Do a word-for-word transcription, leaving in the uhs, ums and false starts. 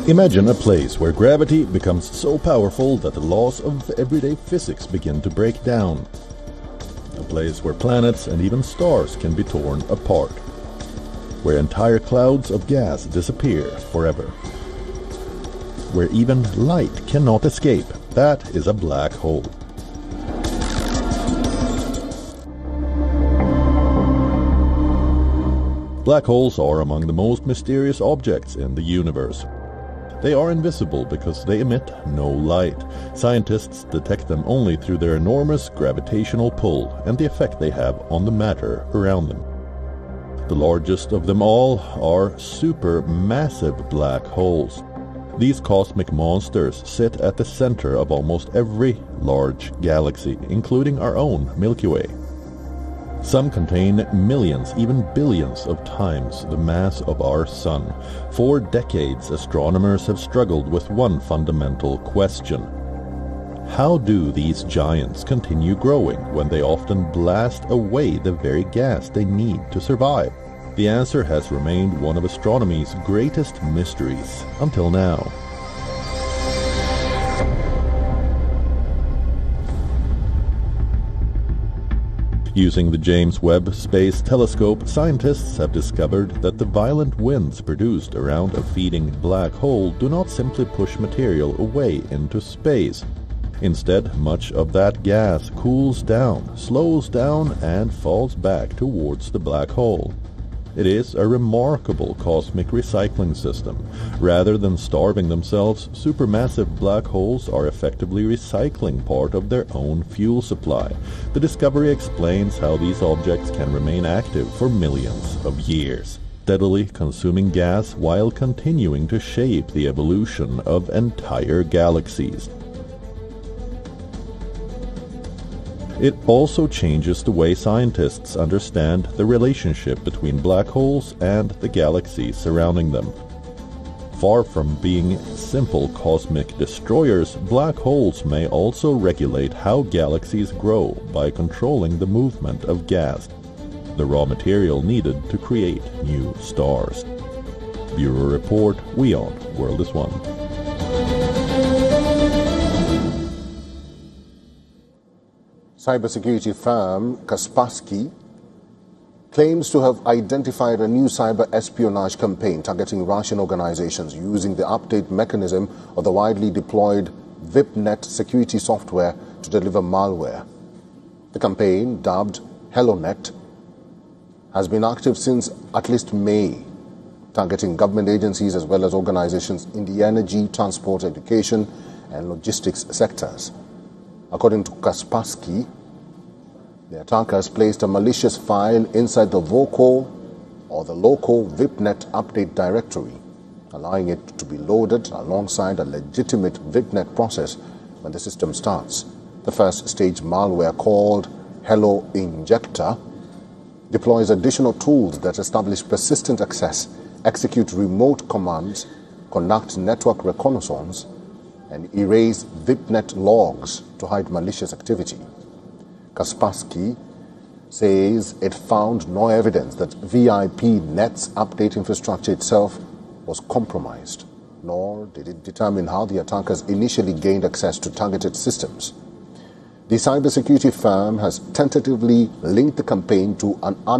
Imagine a place where gravity becomes so powerful that the laws of everyday physics begin to break down. A place where planets and even stars can be torn apart. Where entire clouds of gas disappear forever. Where even light cannot escape. That is a black hole. Black holes are among the most mysterious objects in the universe. They are invisible because they emit no light. Scientists detect them only through their enormous gravitational pull and the effect they have on the matter around them. The largest of them all are supermassive black holes. These cosmic monsters sit at the center of almost every large galaxy, including our own Milky Way. Some contain millions, even billions of times the mass of our Sun. For decades, astronomers have struggled with one fundamental question. How do these giants continue growing when they often blast away the very gas they need to survive? The answer has remained one of astronomy's greatest mysteries until now. Using the James Webb Space Telescope, scientists have discovered that the violent winds produced around a feeding black hole do not simply push material away into space. Instead, much of that gas cools down, slows down, and falls back towards the black hole. It is a remarkable cosmic recycling system. Rather than starving themselves, supermassive black holes are effectively recycling part of their own fuel supply. The discovery explains how these objects can remain active for millions of years, steadily consuming gas while continuing to shape the evolution of entire galaxies. It also changes the way scientists understand the relationship between black holes and the galaxies surrounding them. Far from being simple cosmic destroyers, black holes may also regulate how galaxies grow by controlling the movement of gas, the raw material needed to create new stars. Bureau Report, WION, World is One. Cybersecurity firm Kaspersky claims to have identified a new cyber espionage campaign targeting Russian organizations using the update mechanism of the widely deployed VIPNet security software to deliver malware. The campaign, dubbed HelloNet, has been active since at least May, targeting government agencies as well as organizations in the energy, transport, education, and logistics sectors. According to Kaspersky, the attackers placed a malicious file inside the voco or the local VIPNet update directory, allowing it to be loaded alongside a legitimate VIPNet process when the system starts. The first stage malware, called Hello Injector, deploys additional tools that establish persistent access, execute remote commands, conduct network reconnaissance, and erase VIPNet logs to hide malicious activity. Kaspersky says it found no evidence that VIPNet's update infrastructure itself was compromised, nor did it determine how the attackers initially gained access to targeted systems. The cybersecurity firm has tentatively linked the campaign to an